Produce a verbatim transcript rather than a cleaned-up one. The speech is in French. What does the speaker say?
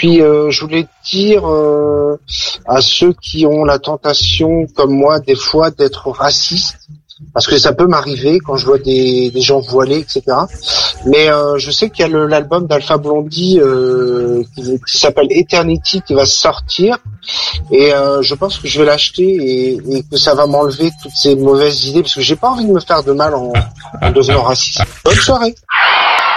puis euh, je voulais dire euh, à ceux qui ont la tentation, comme moi, des fois, d'être racistes, parce que ça peut m'arriver quand je vois des, des gens voilés, et cetera. Mais euh, je sais qu'il y a le, l'album d'Alpha Blondy euh, qui, qui s'appelle Eternity qui va sortir, et euh, je pense que je vais l'acheter et, et que ça va m'enlever toutes ces mauvaises idées, parce que j'ai pas envie de me faire de mal en, en devenant raciste. Bonne soirée.